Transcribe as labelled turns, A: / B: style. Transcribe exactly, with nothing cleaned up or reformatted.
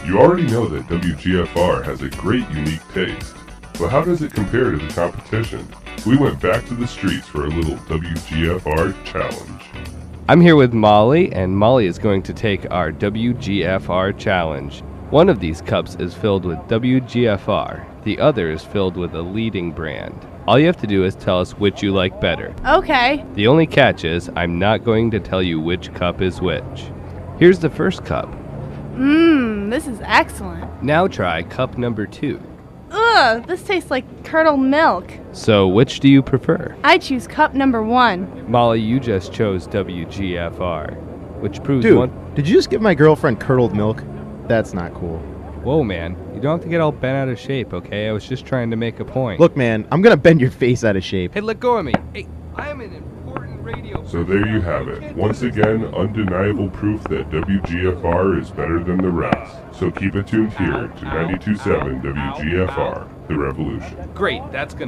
A: You already know that W G F R has a great unique taste, but how does it compare to the competition? We went back to the streets for a little W G F R challenge.
B: I'm here with Molly, and Molly is going to take our W G F R challenge. One of these cups is filled with W G F R, the other is filled with a leading brand. All you have to do is tell us which you like better.
C: Okay.
B: The only catch is I'm not going to tell you which cup is which. Here's the first cup.
C: Mmm, this is excellent.
B: Now try cup number two.
C: Ugh, this tastes like curdled milk.
B: So which do you prefer?
C: I choose cup number one.
B: Molly, you just chose W G F R, which proves
D: Dude,
B: one...
D: did you just give my girlfriend curdled milk? That's not cool.
B: Whoa, man. You don't have to get all bent out of shape, okay? I was just trying to make a point.
D: Look, man, I'm gonna bend your face out of shape.
B: Hey, let go of me. Hey, I am an important radio...
A: So there you have it. Once again, undeniable proof that W G F R is better than the rest. So keep it tuned here to ninety-two point seven W G F R, The Revolution.
B: Great, that's gonna...